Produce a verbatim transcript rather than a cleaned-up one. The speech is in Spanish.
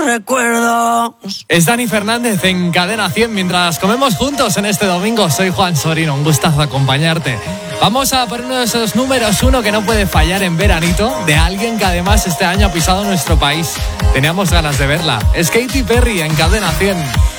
Recuerdo. Es Dani Fernández en Cadena cien mientras comemos juntos en este domingo. Soy Juan Sorino, un gustazo acompañarte. Vamos a por uno de esos números uno que no puede fallar en veranito, de alguien que además este año ha pisado nuestro país. Teníamos ganas de verla. Es Katy Perry en Cadena cien.